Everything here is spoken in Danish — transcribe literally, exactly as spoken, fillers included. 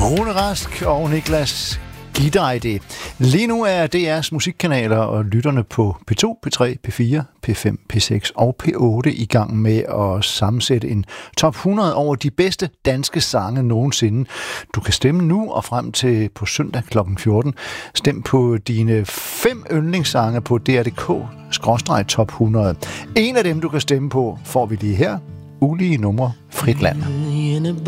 Rune Rask og Niklas Gideide. Lige nu er D R's musikkanaler og lytterne på P to, P tre, P fire, P fem, P seks og P otte i gang med at sammensætte en top hundrede over de bedste danske sange nogensinde. Du kan stemme nu og frem til på søndag klokken fjorten. Stem på dine fem yndlingssange på D R punktum D K skråstreg top hundrede. En af dem, du kan stemme på, får vi lige her. Ulige numre, Frit Land.